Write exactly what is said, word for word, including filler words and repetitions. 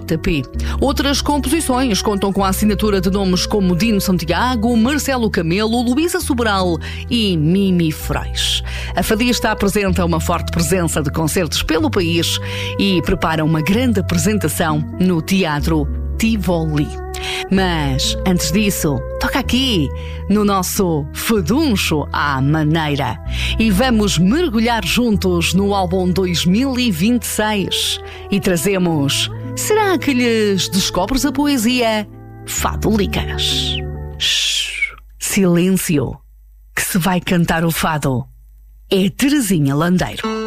J P. Outras composições contam com a assinatura de nomes como Dino Santiago, Marcelo Camelo, Luísa Sobral e Mimi Freis. A fadista apresenta uma forte presença de concertos pelo país e prepara uma grande apresentação no Teatro Tivoli. Mas, antes disso, toca aqui, no nosso Faduncho à Maneira. E vamos mergulhar juntos no álbum dois mil e vinte e seis. E trazemos Será que lhes descobres a poesia? Fadolicas. Shhh, silêncio, que se vai cantar o fado. É Terezinha Landeiro.